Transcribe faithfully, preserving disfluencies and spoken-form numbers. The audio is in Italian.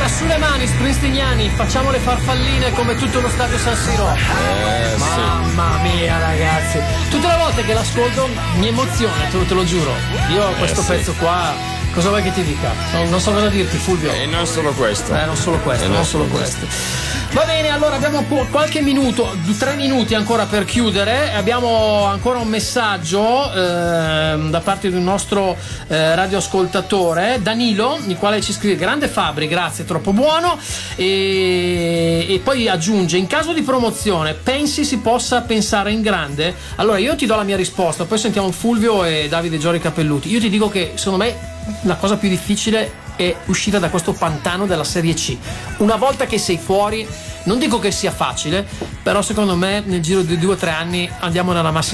sulle mani springsteeniani, facciamo le farfalline come tutto lo stadio San Siro. Eh, Mamma mia ragazzi, tutte le volte che l'ascolto mi emoziona, te lo, te lo giuro. Io questo sì. pezzo qua, cosa vuoi che ti dica? Non, non so cosa dirti, Fulvio. E non solo questo. Eh, non solo questo, E non, non solo solo questo. Va bene, allora abbiamo qualche minuto, tre minuti ancora per chiudere. Abbiamo ancora un messaggio eh, da parte di un nostro eh, radioascoltatore, Danilo, il quale ci scrive: grande Fabri, grazie, troppo buono. E, e poi aggiunge: in caso di promozione pensi si possa pensare in grande? Allora io ti do la mia risposta, poi sentiamo Fulvio e Davide Giori Capelluti. Io ti dico che secondo me la cosa più difficile è uscire da questo pantano della Serie C. Una volta che sei fuori, non dico che sia facile, però secondo me nel giro di due o tre anni andiamo nella massima